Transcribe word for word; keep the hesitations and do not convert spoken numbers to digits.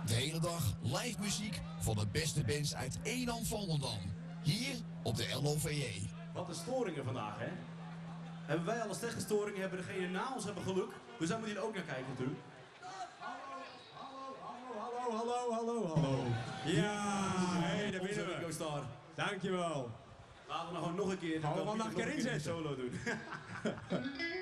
De hele dag live muziek van de beste bands uit Eenam Volendam. Hier op de L O V J. Wat een storingen vandaag, hè? Hebben wij alle slechte storingen, hebben degene na ons hebben geluk. Dus daar moet je ook naar kijken natuurlijk. Hallo, hallo, hallo, hallo. Ja, hey, daar binnen we. Ringo Starr. Dankjewel. Laten we nou gewoon nog een keer. Gaan we wel nog een keer inzetten. Solo doen.